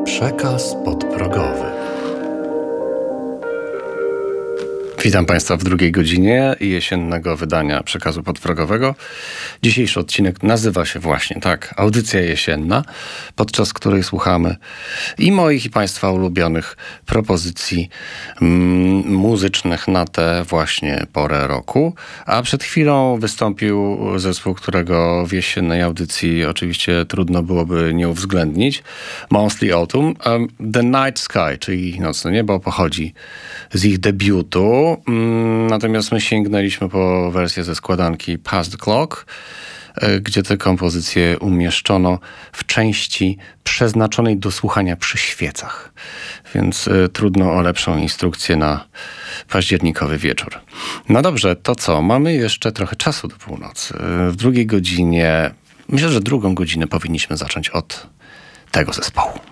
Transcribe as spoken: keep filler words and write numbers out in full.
Przekaz podprogowy. Witam Państwa w drugiej godzinie jesiennego wydania Przekazu podprogowego. Dzisiejszy odcinek nazywa się właśnie tak, audycja jesienna, podczas której słuchamy i moich, i Państwa ulubionych propozycji mm, muzycznych na tę właśnie porę roku. A przed chwilą wystąpił zespół, którego w jesiennej audycji oczywiście trudno byłoby nie uwzględnić. Mostly Autumn. Um, The Night Sky, czyli Nocne Niebo, pochodzi z ich debiutu. Natomiast my sięgnęliśmy po wersję ze składanki Past the Clock, gdzie te kompozycje umieszczono w części przeznaczonej do słuchania przy świecach. Więc y, trudno o lepszą instrukcję na październikowy wieczór. No dobrze, to co? Mamy jeszcze trochę czasu do północy. W drugiej godzinie, myślę, że drugą godzinę powinniśmy zacząć od tego zespołu.